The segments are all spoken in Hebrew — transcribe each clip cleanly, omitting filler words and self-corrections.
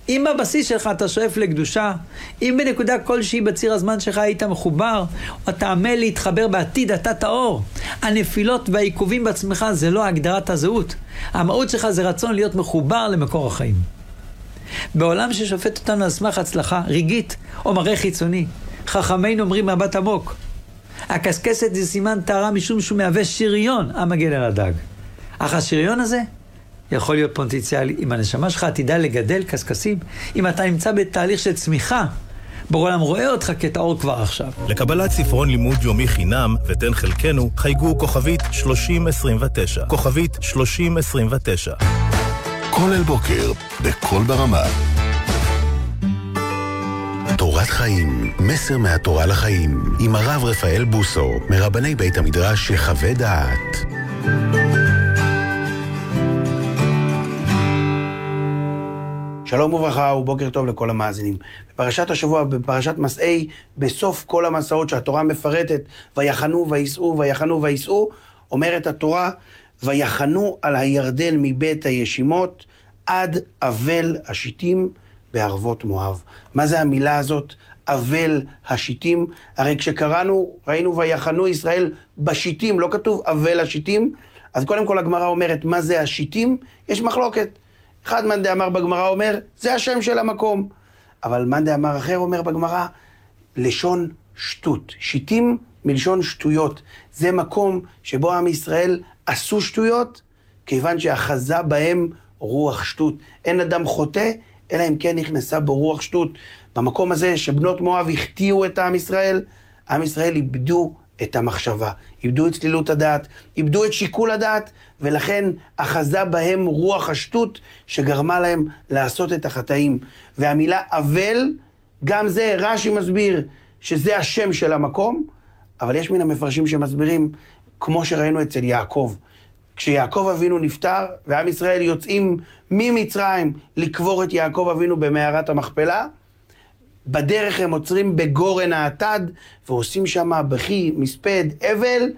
אם בבסיס שלך אתה שואף לקדושה, אם בנקודה כלשהי בציר הזמן שלך היית מחובר, או אתה עמל להתחבר בעתיד, אתה טהור. הנפילות והעיכובים בעצמך זה לא הגדרת הזהות. המהות שלך זה רצון להיות מחובר למקור החיים. בעולם ששופט אותנו על סמך הצלחה רגעית או מראה חיצוני, חכמינו אומרים מבט עמוק. הקסקסת זה סימן טהרה משום שהוא מהווה שריון המגן על הדג. אך השריון הזה יכול להיות פוטנציאלי. אם הנשמה שלך תדע לגדל קסקסים, אם אתה נמצא בתהליך של צמיחה, בורא עולם רואה אותך כטהור כבר עכשיו. לקבלת ספרון לימוד יומי חינם ותן חלקנו, חייגו כוכבית 3029. כוכבית 3029. כל אל בוקר, בכל ברמה. תורת חיים, מסר מהתורה לחיים, עם הרב רפאל בוסו, מרבני בית המדרש יחווה דעת. שלום וברכה ובוקר טוב לכל המאזינים. בפרשת השבוע, בפרשת מסעי, בסוף כל המסעות שהתורה מפרטת, ויחנו ויסעו, ויחנו ויסעו, אומרת התורה, ויחנו על הירדן מבית הישימות, עד אבל השיטים בערבות מואב. מה זה המילה הזאת, אבל השיטים? הרי כשקראנו, ראינו ויחנו ישראל בשיטים, לא כתוב אבל השיטים, אז קודם כל הגמרא אומרת, מה זה השיטים? יש מחלוקת. אחד מאן דאמר בגמרא אומר, זה השם של המקום. אבל מאן דאמר אחר אומר בגמרא, לשון שטות. שיטים מלשון שטויות. זה מקום שבו עם ישראל עשו שטויות, כיוון שאחזה בהם רוח שטות. אין אדם חוטא, אלא אם כן נכנסה בו רוח שטות. במקום הזה שבנות מואב החטיאו את עם ישראל איבדו את המחשבה, איבדו את צלילות הדעת, איבדו את שיקול הדעת, ולכן אחזה בהם רוח השטות שגרמה להם לעשות את החטאים. והמילה אבל, גם זה רש"י מסביר שזה השם של המקום, אבל יש מן המפרשים שמסבירים, כמו שראינו אצל יעקב. כשיעקב אבינו נפטר, ועם ישראל יוצאים ממצרים לקבור את יעקב אבינו במערת המכפלה, בדרך הם עוצרים בגורן האטד, ועושים שם בכי, מספד, אבל,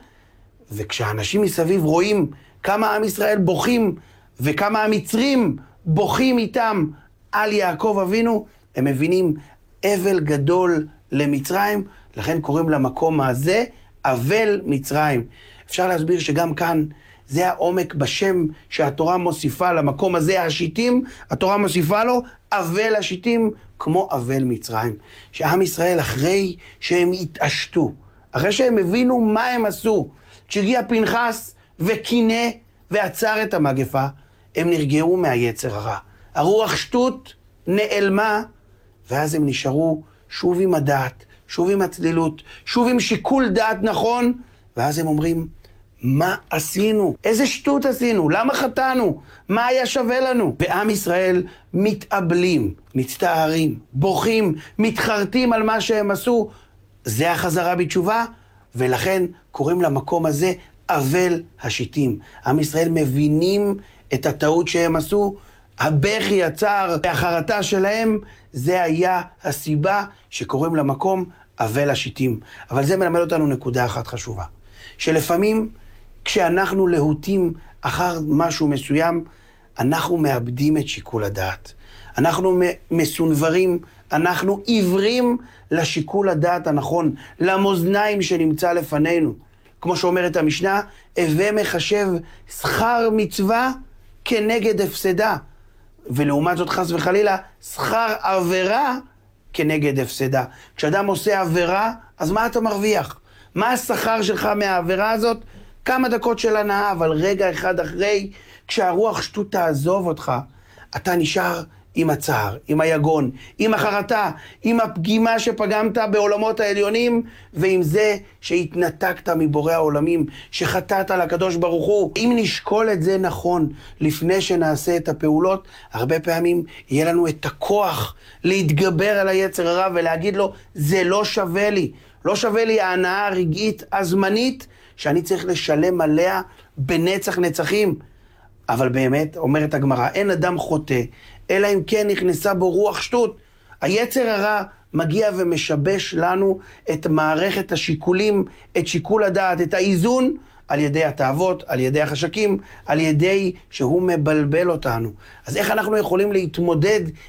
וכשאנשים מסביב רואים כמה עם ישראל בוכים, וכמה המצרים בוכים איתם על יעקב אבינו, הם מבינים אבל גדול למצרים, לכן קוראים למקום הזה אבל מצרים. אפשר להסביר שגם כאן זה העומק בשם שהתורה מוסיפה למקום הזה, השיטים, התורה מוסיפה לו אבל השיטים, כמו אבל מצרים. שעם ישראל אחרי שהם התעשתו, אחרי שהם הבינו מה הם עשו, כשהגיע פנחס וקינא ועצר את המגפה, הם נרגעו מהיצר הרע. הרוח שטות נעלמה, ואז הם נשארו שוב עם הדעת, שוב עם הצלילות, שוב עם שיקול דעת נכון, ואז הם אומרים, מה עשינו? איזה שטות עשינו? למה חטאנו? מה היה שווה לנו? ועם ישראל מתאבלים, מצטערים, בוכים, מתחרטים על מה שהם עשו. זה החזרה בתשובה, ולכן קוראים למקום הזה אבל השיטים. עם ישראל מבינים את הטעות שהם עשו, הבכי הצער והחרטה שלהם, זה היה הסיבה שקוראים למקום אבל השיטים. אבל זה מלמד אותנו נקודה אחת חשובה, שלפעמים כשאנחנו להוטים אחר משהו מסוים, אנחנו מאבדים את שיקול הדעת. אנחנו מסונברים, אנחנו עיוורים לשיקול הדעת הנכון, למאזניים שנמצא לפנינו. כמו שאומרת המשנה, הווה מחשב שכר מצווה כנגד הפסדה. ולעומת זאת חס וחלילה, שכר עבירה כנגד הפסדה. כשאדם עושה עבירה, אז מה אתה מרוויח? מה השכר שלך מהעבירה הזאת? כמה דקות של הנאה, אבל רגע אחד אחרי, כשהרוח שטות תעזוב אותך, אתה נשאר עם הצער, עם היגון, עם החרטה, עם הפגימה שפגמת בעולמות העליונים, ועם זה שהתנתקת מבורא העולמים, שחטאת לקדוש ברוך הוא. אם נשקול את זה נכון, לפני שנעשה את הפעולות, הרבה פעמים יהיה לנו את הכוח להתגבר על היצר הרע, ולהגיד לו, זה לא שווה לי. לא שווה לי ההנאה הרגעית הזמנית, שאני צריך לשלם עליה בנצח נצחים. אבל באמת, אומרת הגמרא, אין אדם חוטא, אלא אם כן נכנסה בו רוח שטות. היצר הרע מגיע ומשבש לנו את מערכת השיקולים, את שיקול הדעת, את האיזון, על ידי התאוות, על ידי החשקים, על ידי שהוא מבלבל אותנו. אז איך אנחנו יכולים להתמודד